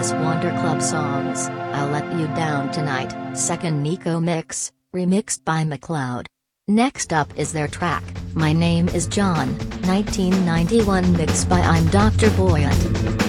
Alice Wonder Club songs, I'll Let You Down Tonight, second Nico mix, remixed by McLeod. Next up is their track, My Name Is John, 1991 mix by I'm Dr. Boyett.